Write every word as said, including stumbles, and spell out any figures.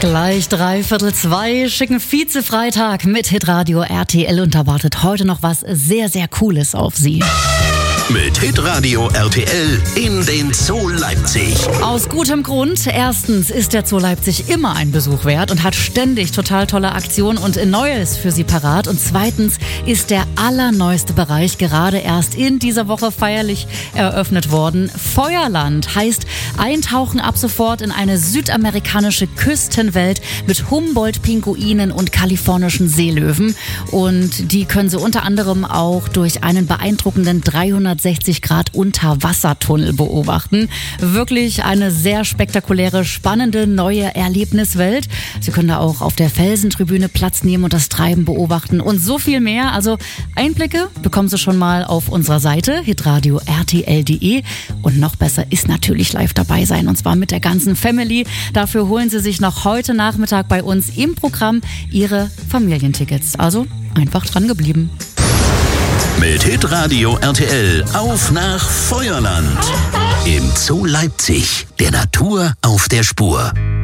Gleich dreiviertel zwei, schicken Vize-Freitag mit Hitradio R T L und da wartet heute noch was sehr, sehr Cooles auf Sie. Mit Hitradio R T L in den Zoo Leipzig. Aus gutem Grund. Erstens ist der Zoo Leipzig immer ein Besuch wert und hat ständig total tolle Aktionen und Neues für Sie parat. Und zweitens ist der allerneueste Bereich gerade erst in dieser Woche feierlich eröffnet worden. Feuerland heißt Eintauchen ab sofort in eine südamerikanische Küstenwelt mit Humboldt-Pinguinen und kalifornischen Seelöwen. Und die können Sie unter anderem auch durch einen beeindruckenden dreihundertsechzig Grad Unterwassertunnel beobachten. Wirklich eine sehr spektakuläre, spannende neue Erlebniswelt. Sie können da auch auf der Felsentribüne Platz nehmen und das Treiben beobachten und so viel mehr. Also Einblicke bekommen Sie schon mal auf unserer Seite hitradio r t l punkt d e und noch besser ist natürlich live dabei sein und zwar mit der ganzen Family. Dafür holen Sie sich noch heute Nachmittag bei uns im Programm Ihre Familientickets. Also einfach dran geblieben. Mit Hitradio R T L auf nach Feuerland. Im Zoo Leipzig, der Natur auf der Spur.